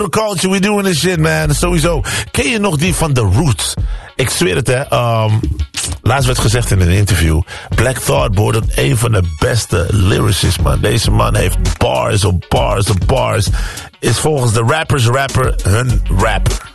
Culture, we doing this shit, man. Sowieso. Ken je nog die van The Roots? Ik zweer het, hè. Laatst werd gezegd in een interview. Black Thought wordt een van de beste lyricists, man. Deze man heeft bars op bars op bars. Is volgens de rappers rapper hun rap.